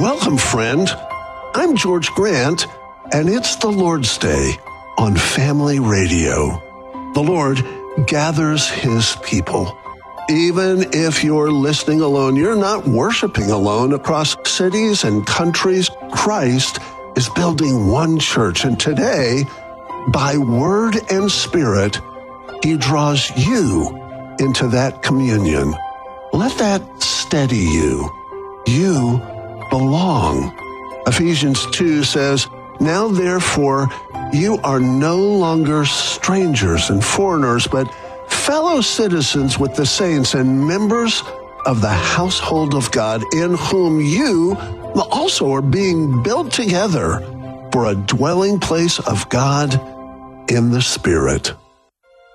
Welcome, friend. I'm George Grant, and it's the Lord's Day on Family Radio. The Lord gathers his people. Even if you're listening alone, you're not worshiping alone. Across cities and countries, Christ is building one church. And today, by word and spirit, he draws you into that communion. Let that steady you. You belong. Ephesians 2 says, "Now therefore, you are no longer strangers and foreigners, but fellow citizens with the saints and members of the household of God, in whom you also are being built together for a dwelling place of God in the Spirit."